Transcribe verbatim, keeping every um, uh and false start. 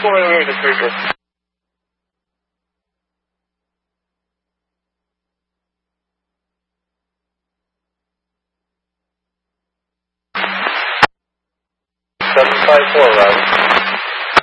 four oh eight is very good. seven five four, Robert.